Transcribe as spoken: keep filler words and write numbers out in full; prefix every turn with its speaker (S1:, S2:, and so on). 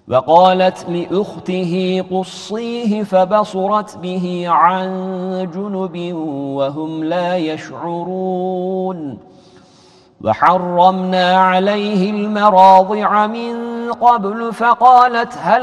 S1: وقالت لأخته قصيه فبصرت به عن جنب وهم لا يشعرون وحرمنا عليه المراضع من قبل فقالت هل